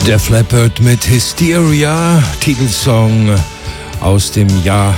Def Leppard mit Hysteria, Titelsong aus dem Jahr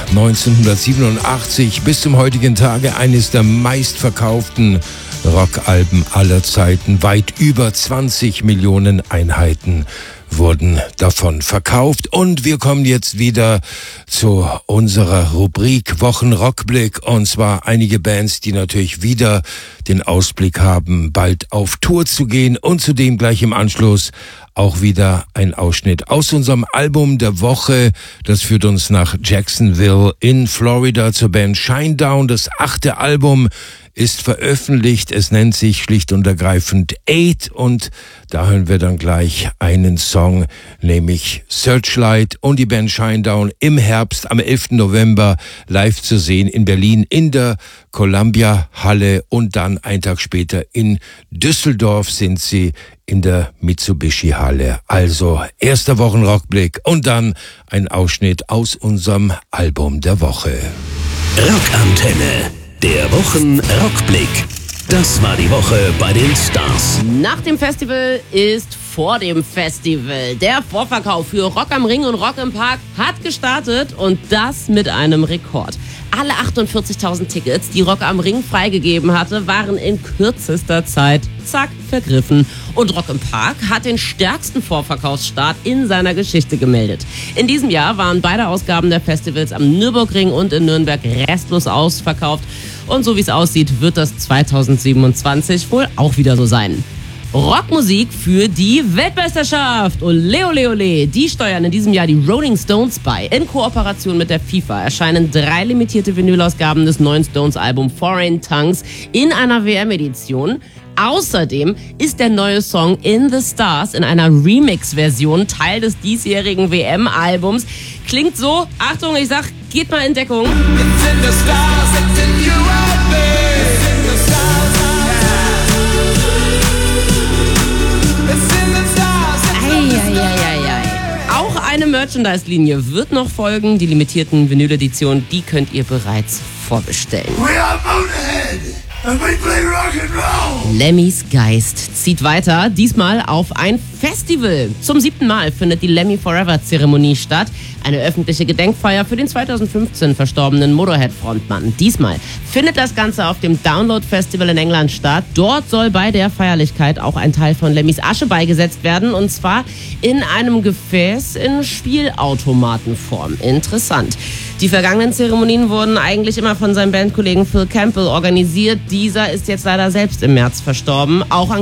1987, bis zum heutigen Tage eines der meistverkauften Rockalben aller Zeiten. Weit über 20 Millionen Einheiten wurden davon verkauft. Und wir kommen jetzt wieder zu unserer Rubrik Wochenrockblick, und zwar einige Bands, die natürlich wieder den Ausblick haben, bald auf Tour zu gehen, und zudem gleich im Anschluss auch wieder ein Ausschnitt aus unserem Album der Woche. Das führt uns nach Jacksonville in Florida zur Band Shinedown. Das 8. Album ist veröffentlicht. Es nennt sich schlicht und ergreifend 8, und da hören wir dann gleich einen Song, nämlich Searchlight, und die Band Shinedown im Herbst am 11. November live zu sehen in Berlin in der Columbia Halle, und dann einen Tag später in Düsseldorf sind sie in der Mitsubishi Halle. Also erster Wochenrockblick und dann ein Ausschnitt aus unserem Album der Woche. Rockantenne, der Wochenrockblick. Das war die Woche bei den Stars. Nach dem Festival ist vor dem Festival. Der Vorverkauf für Rock am Ring und Rock im Park hat gestartet, und das mit einem Rekord. Alle 48.000 Tickets, die Rock am Ring freigegeben hatte, waren in kürzester Zeit, zack, vergriffen. Und Rock im Park hat den stärksten Vorverkaufsstart in seiner Geschichte gemeldet. In diesem Jahr waren beide Ausgaben der Festivals am Nürburgring und in Nürnberg restlos ausverkauft. Und so wie es aussieht, wird das 2027 wohl auch wieder so sein. Rockmusik für die Weltmeisterschaft. Ole, ole, ole. Die steuern in diesem Jahr die Rolling Stones bei. In Kooperation mit der FIFA erscheinen 3 limitierte Vinylausgaben des neuen Stones-Albums Foreign Tongues in einer WM-Edition. Außerdem ist der neue Song In the Stars in einer Remix-Version Teil des diesjährigen WM-Albums. Klingt so, Achtung, ich sag, geht mal in Deckung. It's in the stars, it's in you and me. It's in the stars, it's in the stars. Eieieiei. Auch eine Merchandise-Linie wird noch folgen. Die limitierten Vinyl-Editionen, die könnt ihr bereits vorbestellen. We are Motorhead. And we play rock and roll. Lemmys Geist zieht weiter, diesmal auf ein Festival. Zum 7. Mal findet die Lemmy Forever Zeremonie statt. Eine öffentliche Gedenkfeier für den 2015 verstorbenen Motorhead-Frontmann. Diesmal findet das Ganze auf dem Download Festival in England statt. Dort soll bei der Feierlichkeit auch ein Teil von Lemmys Asche beigesetzt werden, und zwar in einem Gefäß in Spielautomatenform. Interessant. Die vergangenen Zeremonien wurden eigentlich immer von seinem Bandkollegen Phil Campbell organisiert. Dieser ist jetzt leider selbst im März verstorben. Auch an